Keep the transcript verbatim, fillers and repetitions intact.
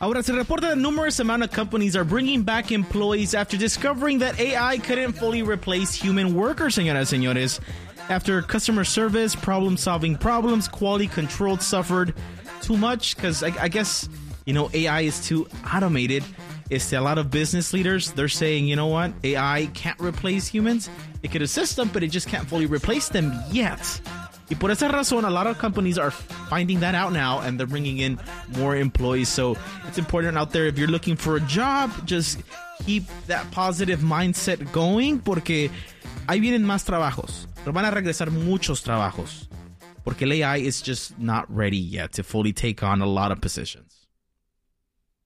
Ahora, se reporta that numerous amount of companies are bringing back employees after discovering that A I couldn't fully replace human workers, señoras y señores. After customer service, problem-solving problems, quality control suffered too much because I, I guess, you know, A I is too automated. Este, a lot of business leaders, they're saying, you know what, A I can't replace humans. It could assist them, but it just can't fully replace them yet. Y por esa razón, a lot of companies are finding that out now, and they're bringing in more employees. So it's important out there, if you're looking for a job, just keep that positive mindset going, porque ahí vienen más trabajos. Pero van a regresar muchos trabajos, porque el A I is just not ready yet to fully take on a lot of positions.